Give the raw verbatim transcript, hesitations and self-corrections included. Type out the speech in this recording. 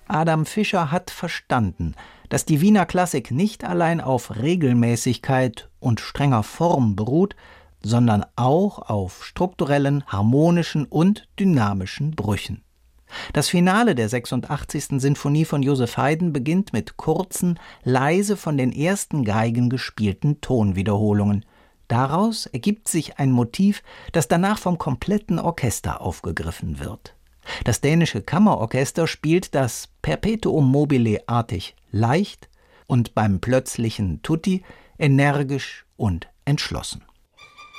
Adam Fischer hat verstanden, dass die Wiener Klassik nicht allein auf Regelmäßigkeit und strenger Form beruht, sondern auch auf strukturellen, harmonischen und dynamischen Brüchen. Das Finale der sechsundachtzigsten Sinfonie von Joseph Haydn beginnt mit kurzen, leise von den ersten Geigen gespielten Tonwiederholungen. Daraus ergibt sich ein Motiv, das danach vom kompletten Orchester aufgegriffen wird. Das dänische Kammerorchester spielt das Perpetuum mobile-artig leicht und beim plötzlichen Tutti energisch und entschlossen.